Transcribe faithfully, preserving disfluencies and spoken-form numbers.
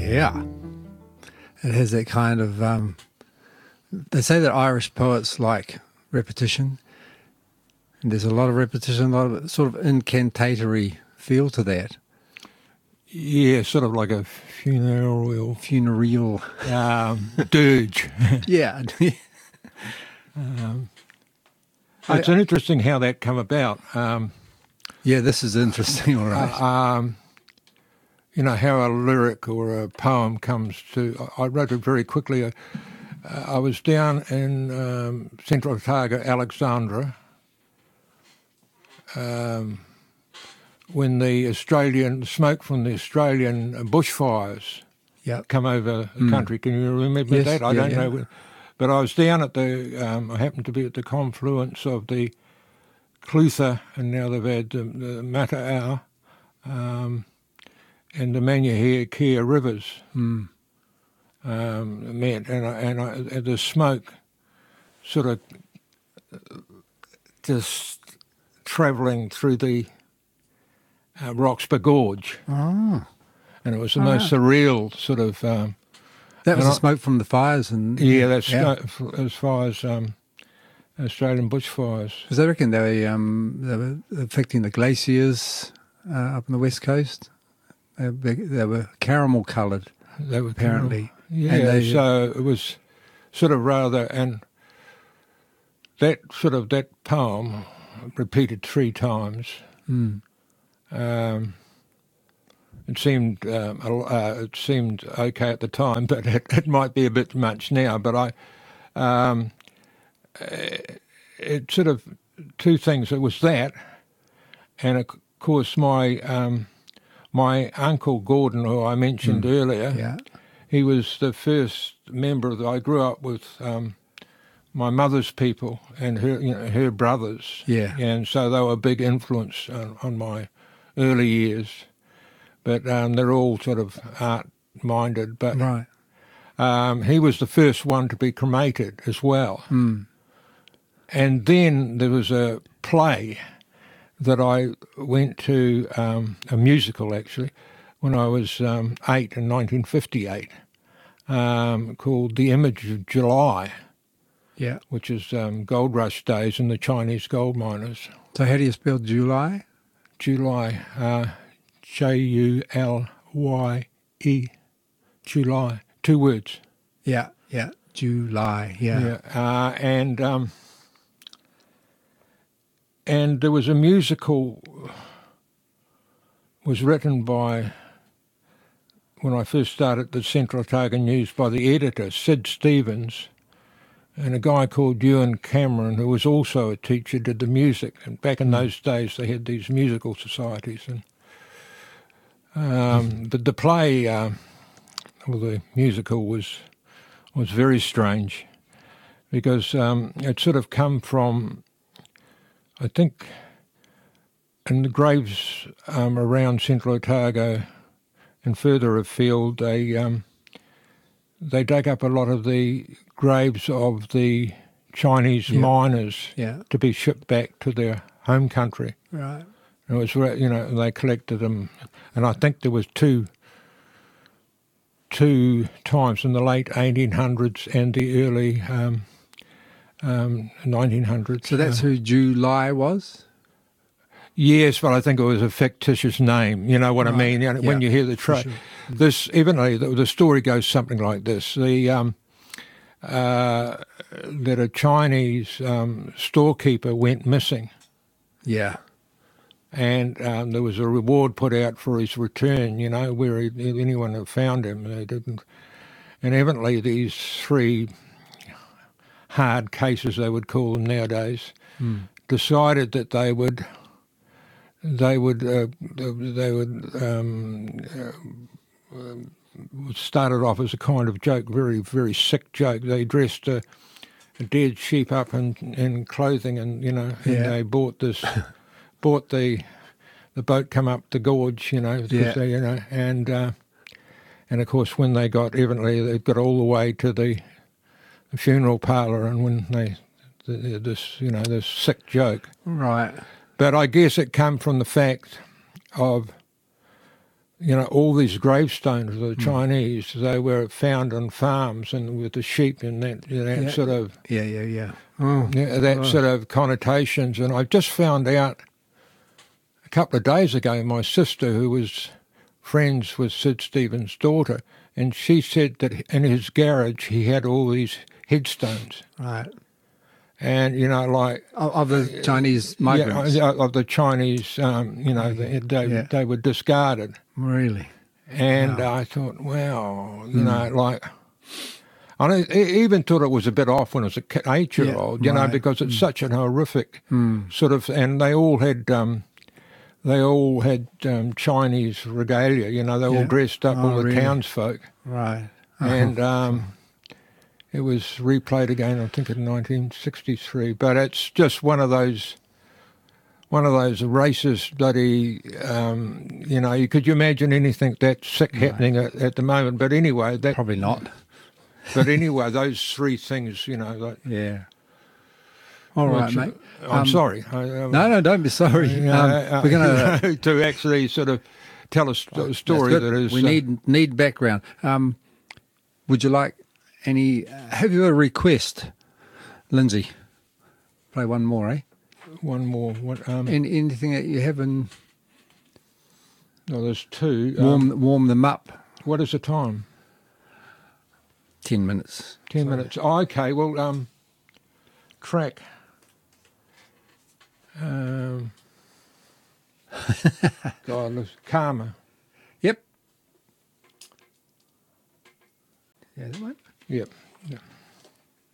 Yeah. It has that kind of, um, they say that Irish poets like repetition, and there's a lot of repetition, a lot of sort of incantatory feel to that. Yeah, sort of like a funereal, Funereal. um, dirge. Yeah. um, I- it's interesting how that come about. Um, Yeah, this is interesting, all right. uh, um, you know, how a lyric or a poem comes to... I wrote it very quickly. Uh, I was down in um, Central Otago, Alexandra, um, when the Australian, smoke from the Australian bushfires Yeah. come over the country. Can you remember Yes, that? I yeah, don't yeah. know. when- But I was down at the... Um, I happened to be at the confluence of the Clutha, and now they've had the, the Mata'au, um, and the Manyahikia rivers Mm. um, met, and, I, and, I, and the smoke sort of just travelling through the uh, Roxburgh Gorge, Oh. and it was the Oh, most surreal sort of... Um, That was And the I- smoke from the fires. And yeah, that's yeah. uh, as far as um, Australian bushfires. Because I reckon they, um, they were affecting the glaciers uh, up on the west coast. They, they, they were caramel coloured, They were apparently. Yeah, And they- so it was sort of rather, and that sort of, that poem repeated three times. Mm. Um, it seemed um, a- uh, it seemed okay at the time, but it, it might be a bit much now. But I, um, it, it sort of, two things. It was that, and of course my um, my uncle Gordon, who I mentioned earlier. Yeah. He was the first member that I grew up with. Um, my mother's people and her, you know, her brothers. Yeah. And so they were a big influence on, on my early years. But um, they're all sort of art-minded. But Right. um, he was the first one to be cremated as well. Mm. And then there was a play that I went to, um, a musical actually, when I was um, eight in nineteen fifty-eight, um, called The Image of July, Yeah. which is um, gold rush days and the Chinese gold miners. So how do you spell July? July, uh, J U L Y E, July, two words. Yeah. Yeah. July. Yeah. Yeah, uh, and um, and there was a musical was written by, when I first started the Central Otago News, by the editor Sid Stevens, and a guy called Ewan Cameron, who was also a teacher, did the music. And back in those days, they had these musical societies, and um, the, the play, uh, or the musical, was was very strange, because um, it sort of come from, I think, in the graves um, around Central Otago and further afield, they um, they dug up a lot of the graves of the Chinese Yeah. miners Yeah. to be shipped back to their home country. Right. And it was, re- you know, they collected them, and I think there was two two times in the late eighteen hundreds and the early um, um, nineteen hundreds. So that's who July was? Yes, but I think it was a fictitious name. You know what I Right. mean? You know, when Yeah, you hear the for tra- sure. this, evidently, the, the story goes something like this: the um, uh, that a Chinese um, storekeeper went missing, Yeah. and um, there was a reward put out for his return. You know, where he, anyone who found him, they didn't. And evidently, these three hard cases, they would call them nowadays, Mm. decided that they would. They would, uh, they would, um, uh, started off as a kind of joke, very, very sick joke. They dressed a, a dead sheep up in, in clothing, and you know, and Yeah. they bought this, bought the, the boat come up the gorge, you know, because Yeah. they, you know, and uh, and of course when they got, evidently they got all the way to the, the funeral parlour, and when they, the, this, you know, this sick joke. Right. But I guess it came from the fact of, you know, all these gravestones of the Chinese, they were found on farms and with the sheep and that, you know, that Yeah. sort of Yeah, yeah, yeah. Oh, yeah, that oh. sort of connotations. And I just found out a couple of days ago, my sister, who was friends with Sid Stevens' daughter, and she said that in his garage he had all these headstones. Right. And, you know, like... Of, of the Chinese migrants. Yeah, of the Chinese, um, you know, they, they, Yeah. they were discarded. Really? And Wow. I thought, wow, you know, like... I even thought it was a bit off when I was an eight-year-old, Yeah, you know, right. because it's Mm. such an horrific Mm. sort of... And they all had... Um, they all had um, Chinese regalia, you know, they Yeah. all dressed up, Oh, all the really? townsfolk. Right. And um, it was replayed again, I think, in nineteen sixty-three. But it's just one of those, one of those racist bloody, um, you know. You could you imagine anything that sick Right. happening at, at the moment? But anyway, that. Probably not. But anyway, those three things, you know. Like, Yeah. All well, right, it's- mate. I'm Um, sorry. I, um, No, no, don't be sorry. you know, um, uh, we're going you know, to actually sort of tell a, st- a story that is. We uh, need need background. Um, would you like any? Have you a request, Lindsay? Play one more, eh? one more. What? Um, Any, anything that you have in no, there's two. Um, warm warm them up. what is the time? Ten minutes. Ten minutes. Oh, okay. Well, um, crack. Um, God, look, Karma. Yep. Yeah, that one. Yep. Yep.